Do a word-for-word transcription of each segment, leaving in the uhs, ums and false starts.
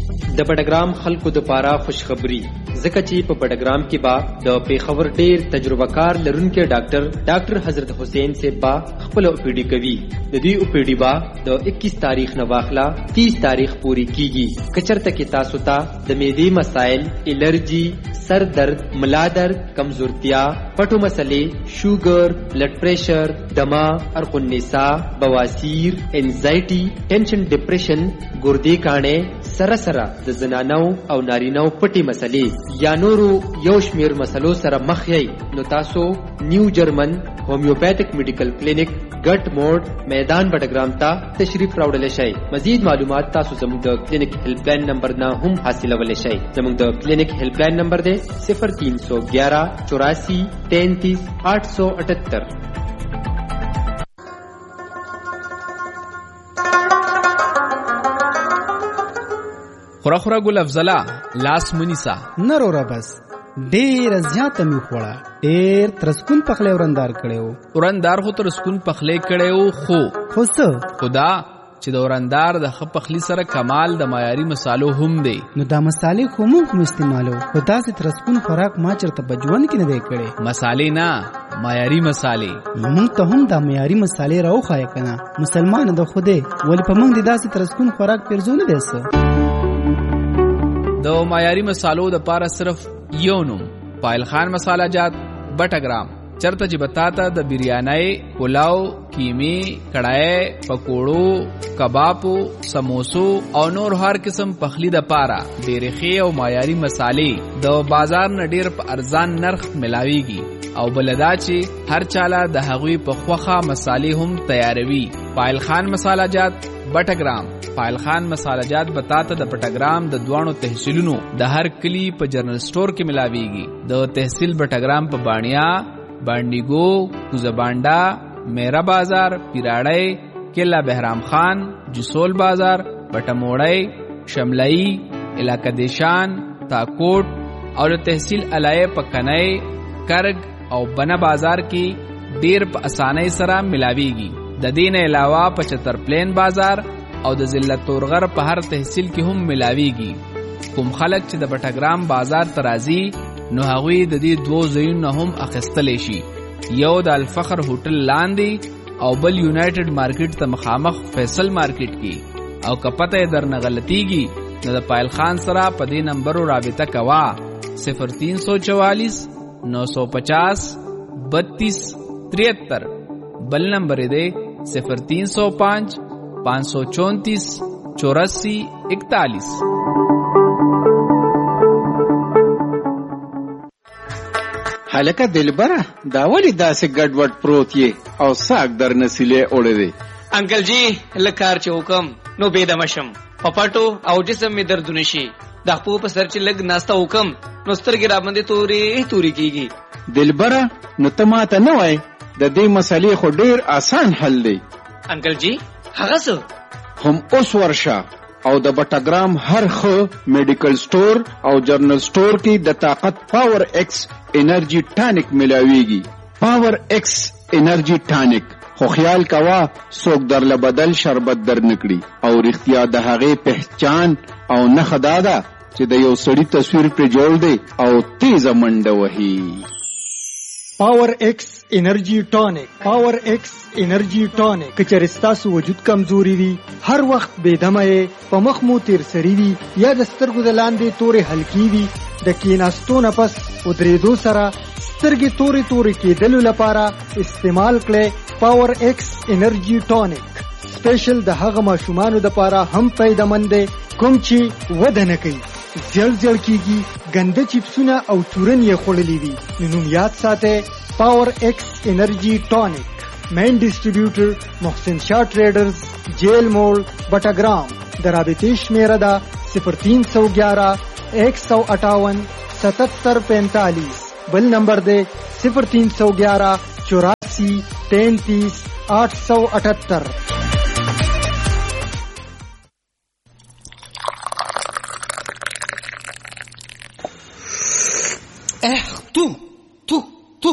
د بډګرام خلکو د پاره خوشخبری ځکه چې په بډګرام کې با د پیښور ډیر تجربه کار لرونکي ډاکټر ډاکټر حضرت حسین سے با خپل او پی ډی کوي د دې او پی ډی با د اکیس تاریخ نه واخلا تیس تاریخ پوری کیږي کچرته کې تاسو ته د معدې مسائل الرجی سر درد ملا درد کمزورتیا پټو مسلې شوګر بلډ پریشر دما ارق النساء بواسیر انزایټي ټینشن ډیپریشن ګردې کانه سره سره د زنانو او نارینو پټي مسلې یا نورو یو شمیر مسلو سره مخ یې نو تاسو نیو جرمن هومیوپیتھک میډیکل کلینیک ګټ موډ میدان بډګرام ته تشریف راوړل شئ. مزید معلومات تاسو زموږ د کلینیک هیلپ لاین نمبر نه هم حاصلولی شئ. زموږ د کلینیک هیلپ لاین نمبر دی صفر تین سو گیارہ چوراسی تینتیس آٹھ سو اٹھتر. خورا خورا ګل افضلا لاس منیسا نرو را بس ډیر زیاته می خوړه ډیر ترسکون پخله ورندار کړو ورندار خو ترسکون پخله کړو خو خو څه خدا چې د ورندار د خ پخلی سره کمال د معیاري مصالو هم دی نو دا مصالې خو موږ استعمالو خو داسې ترسکون خوراک ما چرته بجوان کې نه دی کړي مصالې نه معیاري مصالې موږ ته هم دا معیاري مصالې راوخای کنه مسلمان د خوده ولی په موږ د داسې ترسکون خوراک پرځونه دیسه د معیاري مصالو د پاره صرف یو نوم پایل خان مساله جات بټګرام چرته چې بتاتا د بریانای پلاو کیمی کڑای پکوړو کبابو سموسو او نور هر قسم پخلی د پاره ډېرې ښې او معیاري مصالې د بازار نه ډېر په ارزان نرخ ملاويږي او بلدا چې هر چاله د هغوی په خوخه مصالې هم تیاروي. پایل خان مساله جات بټګرام پایل خان مساله جات بتاته د بټګرام د دوانو تحصیلونو د هر کلی په جنرال سٹور کې ملاويږي. د تحصیل بټګرام په بانیا بانډیګو کوزبانډا میرا بازار پیراړی کلا بهرام خان جسول بازار بټموړی شملئی علاقہ دیشان تاکوٹ او د تحصیل علای پکنای کرگ او بنا بازار کې ډیر په اسانۍ سره ملاويږي. د دین علاوه پچتر پلین بازار او د ضلع تورغر په هر تحصیل کې هم ملاويږي. کوم خلک چې د بټګرام بازار ترازی نو هغوی د دې دوه ځایونو هم اخیستلی شي، یو د الفخر هوټل لاندې او بل یونایټډ مارکیټ ته مخامخ فیصل مارکیټ کې. او که پته یې درنه غلطیږي نو د پایل خان سره په دې نمبرو رابطه کوا صفر تین سو چوالیس نو سو پچاس بتیس تریہتر. بل نمبر دے صفر تین سو پانچ پانچ سو چونتیس چوراسی اکتالیس. هلکه دلبره دا ولی داسې ګډوډ پروت یې او ساک در نسیلې اوړې دی؟ انکل جی لکار چې حکم نو بېدمه شم په پټو او جسم می دردونه شي د خپو په سر چې لږ ناسته حکم نو سترګې راباندې تورې تورې کېږي. دلبره نو ته ماته نه وایې د دې مسلې خو ډېر آسان حل دی. انکل جی هغه څه؟ هم اوس ورشه او د بټګرام هر خو میډیکل سٹور او جرنل سٹور کې د طاقت پاور ایکس انرژي ټانک ملاويږي. پاور ایکس انرژي ټانک خو خیال کوا څوک درله بدل شربت در نکړي او رښتیا د هغې پہچان او نښه دا ده چې د یو سړي تصویر پرې جوړ دی او تیزه منډه وهي. پاور ایکس انرژي ټانک پاور ایکس انرژي ټانک که چېرې ستاسو وجود کمزوري وي، هر وخت بېدمه یې، په مخ مو تیر سري وي یا د سترګو د لاندې تورې حلقې وي، د کېناستو نه پس ودرېدو سره سترګې تورې تورې کېدلو لپاره استعمال کړئ پاور ایکس انرژي ټانک. سپیشل د هغه ماشومانو دپاره هم فایدهمند دی کوم چې وده نه کوي، زیړ زیړ کېږي، ګنده چپسونه او چورن یې خوړلي وي. نو نوم یاد ساتئ پاور ایکس انرژي ټانک. مین ډسټریبیوټر محسن شاه ټریډرز جیل موړ بټګرام. د رابطې شمیره ده صفر تین سو گیارہ ایک سو اٹھاون ستتر پینتالیس. بل نمبر دے صفر تین سو گیارہ چوراسی تینتیس آٹھ سو اٹھتر. تو تو تو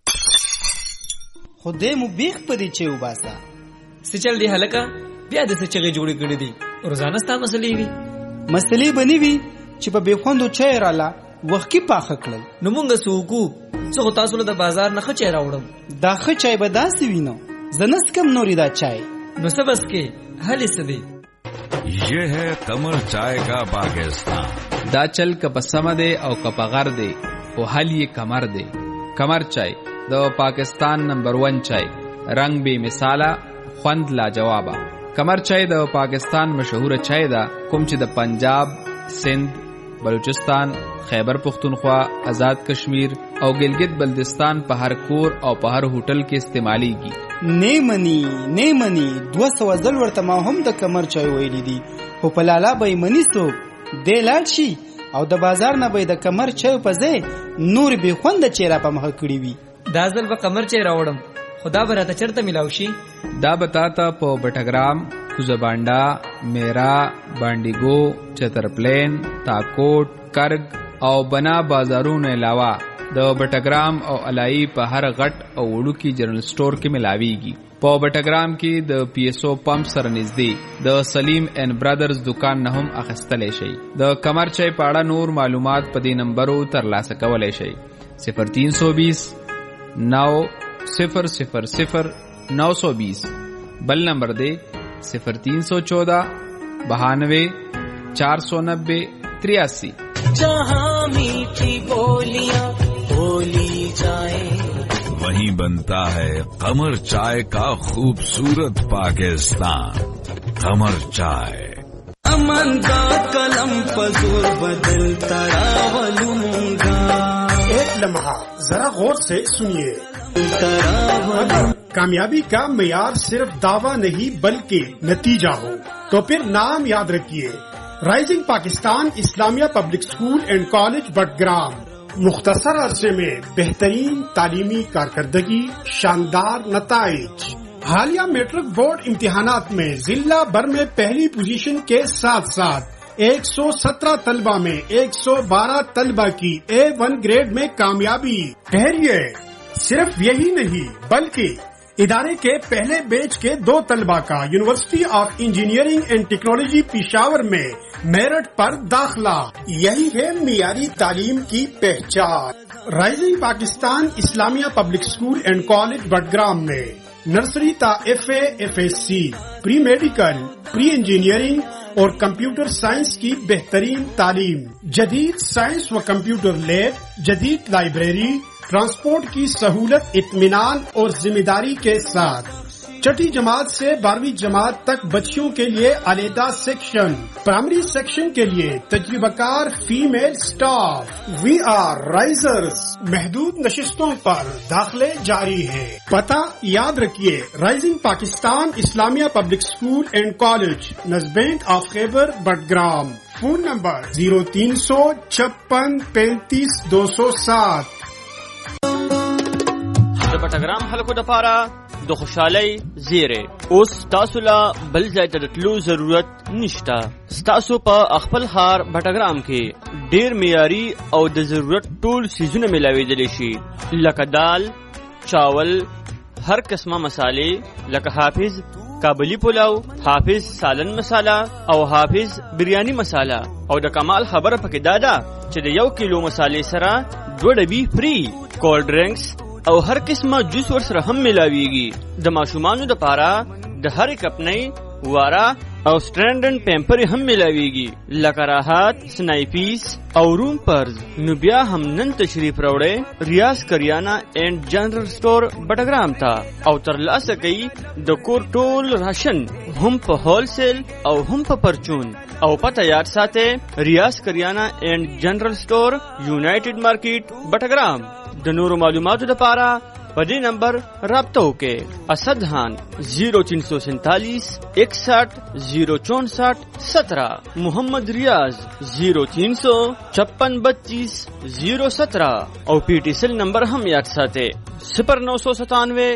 خدای مو بیخ پدې چې وباسا څه چل دی هلکه بیا د څه چغې جوړې کړې دي روزانه ستا مسلې وي مسلې بنی وي چې په بېخوندو چای راله وخت کې پاخه کړل. نو مونږ سوکو څه تاسو له د بازار نه ښه چای راوړم. دا ښه چای به داسې وي نو زه نه څکم نورې دا چای. نو څه بس کې حل څه دی؟ یہ ہے قمر چائے کا پاکستان. دا چل که په سمه دی او که په غر دی خو حل یې کمر دی. کمر چای د پاکستان نمبر ون چای، رنگ بے مثاله، خوند لاجوابه. کمر چای د پاکستان مشهوره چای ده کوم چې د پنجاب، سندھ، بلوچستان، خیبر پختونخوا، آزاد کشمیر او ګلګت بلتستان په هر کور او په هر هوټل کې استعمالیږي. نه مني نه مني دوه سوه ځل ورته ما هم د کمر چای ویلی دي، خو په لالا به یې مني څوک. دی لاړ شي او د بازار نه به یې د کمر چای په ځای نور بې خونده چای را په مخه کړي وي. دا ځل به قمر چای راوړم، خو دا به راته چېرته میلاو شي؟ دا به تا ته په بټګرام، کوزبانډا، میرا، بانډیګو، چترپلین، تاکوټ، کرګ او بنا بازارونو علاوه د بټګرام او علایي په هر غټ او وړوکي جنرل سٹور کې ملاویږي. په بټګرام کې د پی ایس او پمپ سره نږدې د سلیم اینڈ برادرز دکان نه هم اخیستلی شي. د کمر چای په اړه نور معلومات په دې نمبرو ترلاسه کولی شئ: صفر تین سو بیس نو صفر صفر صفر نو سو بیس. بل نمبر دے صفر تین سو چودہ بہانوے چار سو نبے تریاسی. جہاں میٹھی بولیاں بولی جائے وہیں بنتا ہے قمر چائے کا خوبصورت پاکستان. قمر چائے. امن کا قلم پزور بدلتا راولوں گا. ایک لمحہ ذرا غور سے سنیے. کامیابی کا معیار صرف دعویٰ نہیں بلکہ نتیجہ ہو تو پھر نام یاد رکھیے، رائزنگ پاکستان اسلامیہ پبلک اسکول اینڈ کالج بٹگرام. مختصر عرصے میں بہترین تعلیمی کارکردگی، شاندار نتائج. حالیہ میٹرک بورڈ امتحانات میں ضلع بھر میں پہلی پوزیشن کے ساتھ ساتھ ایک سو سترہ طلبہ میں ایک سو بارہ طلبہ کی اے ون گریڈ میں کامیابی. ٹھہریے، صرف یہی نہیں بلکہ ادارے کے پہلے بیچ کے دو طلبہ کا یونیورسٹی آف انجینئرنگ اینڈ ٹیکنالوجی پشاور میں میرٹ پر داخلہ. یہی ہے معیاری تعلیم کی پہچان. رائزنگ پاکستان اسلامیہ پبلک اسکول اینڈ کالج بٹگرام میں نرسری تا ایف اے ایف ایس سی، پری میڈیکل، پری انجینئرنگ اور کمپیوٹر سائنس کی بہترین تعلیم. جدید سائنس و کمپیوٹر لیب، جدید لائبریری، ٹرانسپورٹ کی سہولت، اطمینان اور ذمہ داری کے ساتھ. چھٹی جماعت سے بارہویں جماعت تک بچیوں کے لیے علیحدہ سیکشن. پرائمری سیکشن کے لیے تجربہ کار فیمیل سٹاف. وی آر رائزرز. محدود نشستوں پر داخلے جاری ہیں. پتہ یاد رکھیے، رائزنگ پاکستان اسلامیہ پبلک اسکول اینڈ کالج، نزبینک آف خیبر بٹگرام. فون نمبر زیرو تین سو چھپن پینتیس دو سو سات. د بټګرام خلکو دپاره د خوشحالۍ زیری. اوس تاسو له بل ځای ته د تلو ضرورت نشته. ستاسو په خپل ښار بټګرام کې ډېر معیاري او د ضرورت ټول څیزونه میلاویدلی شي، لکه دال، چاول، هر قسمه مسالې لکه حافظ کابلی پلاو، حافظ سالن مساله او حافظ بریانی مساله. او د کمال خبره پکې دا ده چې د یو کیلو مسالې سره دوه ډبي فری. کولډ ډرنکس او هر قسمه جوس ورسره هم ملاویږي. د ماشومانو دپاره د هرې کپنۍ، واره او سټرنډن پیمپر هم ملاویږي، لکه راحت، سنایپیس او روم پرز. نو بیا هم نن تشریف راوړئ ریاض کریانه اینڈ جنرل سٹور بټګرام ته او ترلاسه کوي د کور ټول راشن، هم په هول سیل او هم په پرچون. او پته یاد ساتئ، ریاض کریانه اینڈ جنرل سٹور، یونائټډ مارکیټ بټګرام. د نورو معلوماتو لپاره په دې نمبر رابطه وکړئ. اسدحان زیرو تین سو سینتالیس اکسٹھ زیرو چونسٹھ سترہ. محمد ریاض زیرو تین سو چھپن بتیس زیرو سترہ. اور پی ٹی سیل نمبر ہم یاد ساتھے صفر نو سو ستانوے